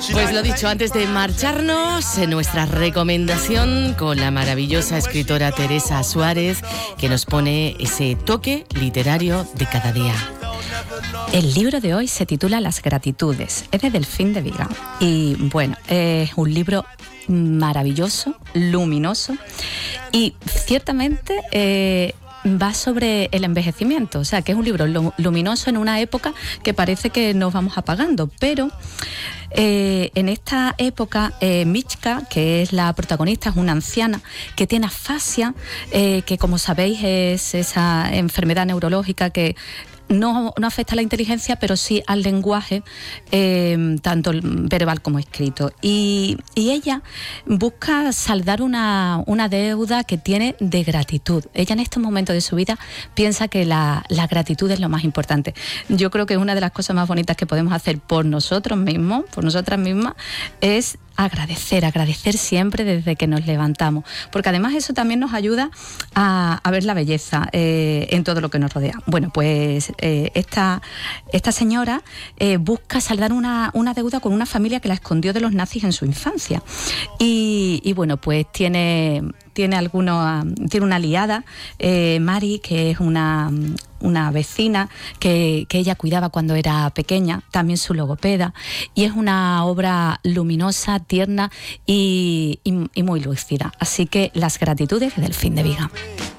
Pues lo dicho, antes de marcharnos, en nuestra recomendación con la maravillosa escritora Teresa Suárez, que nos pone ese toque literario de cada día. El libro de hoy se titula Las gratitudes, es de Delfín de Vigan. Y bueno, es un libro maravilloso, luminoso y ciertamente va sobre el envejecimiento, o sea que es un libro luminoso en una época que parece que nos vamos apagando, pero en esta época Michka, que es la protagonista, es una anciana que tiene afasia, que como sabéis es esa enfermedad neurológica que no afecta a la inteligencia, pero sí al lenguaje, tanto verbal como escrito. Y ella busca saldar una deuda que tiene de gratitud. Ella en este momento de su vida piensa que la gratitud es lo más importante. Yo creo que una de las cosas más bonitas que podemos hacer por nosotros mismos, por nosotras mismas, es agradecer siempre desde que nos levantamos, porque además eso también nos ayuda a ver la belleza en todo lo que nos rodea. Bueno, pues esta señora busca saldar una deuda con una familia que la escondió de los nazis en su infancia y bueno, pues tiene una aliada, Mari, que es una vecina que ella cuidaba cuando era pequeña, también su logopeda, y es una obra luminosa, tierna y muy lúcida. Así que Las gratitudes de Delfín de Vigan.